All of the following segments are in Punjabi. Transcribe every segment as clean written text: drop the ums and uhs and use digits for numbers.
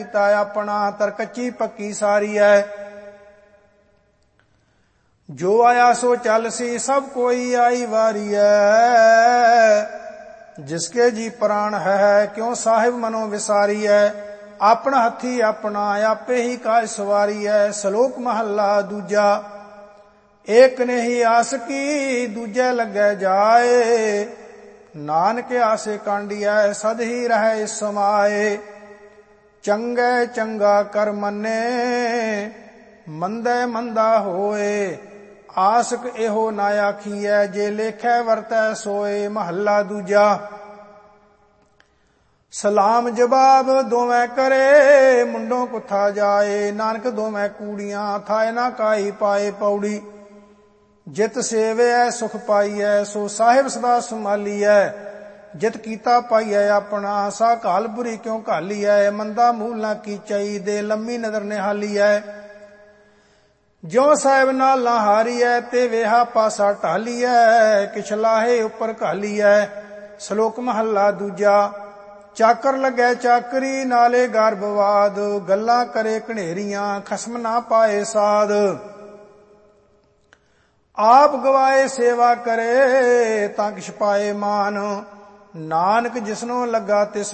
ਕੀਤਾ ਆਪਣਾ ਤਰਕੱਚੀ ਪੱਕੀ ਸਾਰੀ ਹੈ। ਜੋ ਆਇਆ ਸੋ ਚੱਲ ਸੀ ਸਭ ਕੋਈ ਆਈ ਵਾਰੀ ਹੈ। ਜਿਸਕੇ ਜੀ ਪ੍ਰਾਣ ਹੈ ਕਿਉਂ ਸਾਹਿਬ ਮਨੋਂ ਵਿਸਾਰੀ ਹੈ। ਆਪਣਾ ਹੱਥੀ ਆਪਣਾ ਆਪੇ ਹੀ ਕਾਜ ਸਵਾਰੀ ਹੈ। ਸ਼ਲੋਕ ਮਹੱਲਾ ਦੂਜਾ। ਏਕ ਨੇ ਹੀ ਆਸ ਕੀ ਦੂਜੇ ਲੱਗੇ ਜਾਏ। ਨਾਨਕ ਆਸੇ ਕਾਂਡੀਐ ਸਦ ਹੀ ਰਹਿ ਸਮਾਏ। ਚੰਗੇ ਚੰਗਾ ਕਰ ਮੰਨੇ ਮੰਦੇ ਮੰਦਾ ਹੋਏ। ਆਸਕ ਇਹੋ ਨਾ ਆਖੀਐ ਜੇ ਲੇਖੈ ਵਰਤੈ ਸੋਏ। ਮਹੱਲਾ ਦੂਜਾ। ਸਲਾਮ ਜਵਾਬ ਦੋਵੇਂ ਕਰੇ ਮੁੰਡੋਂ ਕੁੱਥਾ ਜਾਏ। ਨਾਨਕ ਦੋਵੇਂ ਕੂੜੀਆਂ ਥਾਏ ਨਾ ਕਾਈ ਪਾਏ। ਪੌੜੀ। ਜਿਤ ਸੇਵਿਐ ਸੁਖ ਪਾਈਐ ਸੋ ਸਾਹਿਬ ਸਦਾ ਸੰਭਾਲੀਐ। ਜਿਤ ਕੀਤਾ ਪਾਈਐ ਆਪਣਾ ਸਾ ਘਾਲ ਬੁਰੀ ਕਿਉਂ ਘਾਲੀਐ। ਮੰਦਾ ਮੂਲ ਨਾ ਕੀਚਈ ਦੇ ਲੰਮੀ ਨਦਰ ਨਿਹਾਲੀਐ। ਜਿਉ ਸਾਹਿਬ ਨਾਲ ਨਾ ਹਾਰੀਐ ਤੇ ਵੇਹਾ ਪਾਸਾ ਢਾਲੀਐ। ਕਿਛ ਲਾਹੇ ਉੱਪਰ ਘਾਲੀਐ। ਸ਼ਲੋਕ ਮਹੱਲਾ ਦੂਜਾ। ਚਾਕਰ ਲੱਗੈ ਚਾਕਰੀ ਨਾਲੇ ਗਰਭਵਾਦ। ਗੱਲਾਂ ਕਰੇ ਘਨੇਰੀਆਂ ਖਸਮ ਨਾ ਪਾਏ ਸਾਧ। ਆਪ ਗਵਾਏ ਸੇਵਾ ਕਰੇ ਤਾਂ ਕਿਛ ਪਾਏ ਮਾਨ। ਨਾਨਕ ਜਿਸਨੋਂ ਲੱਗਾ ਤਿਸ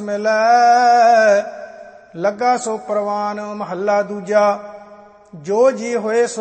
ਮਿਲੈ ਲੱਗਾ ਸੋ ਪ੍ਰਵਾਨ। ਮਹੱਲਾ ਦੂਜਾ। ਜੋ ਜੀ ਹੋਏ